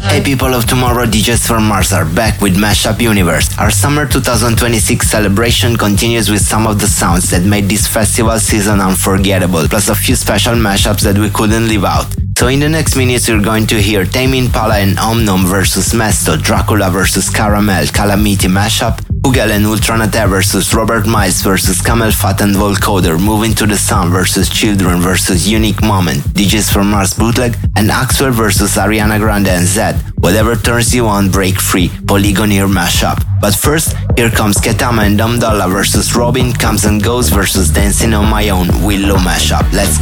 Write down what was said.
Hey people of tomorrow, DJs from Mars are back with Mashup Universe. Our summer 2026 celebration continues with some of the sounds that made this festival season unforgettable, plus a few special mashups that we couldn't leave out. So in the next minutes you're going to hear Tame Impala and Omnum versus Mesto, Dracula versus Caramel, Calamity mashup, Hugel and Ultranate versus Robert Miles versus Camel Fat and Volcoder, Moving to the Sun versus Children versus Unique Moment, DJs from Mars bootleg, and Axwell versus Ariana Grande and Zed, Whatever Turns You On, Break Free, Polygoneer mashup. But first, here comes Ketama and Dum Dollar versus Robin, Comes and Goes versus Dancing on My Own, Willow mashup. Let's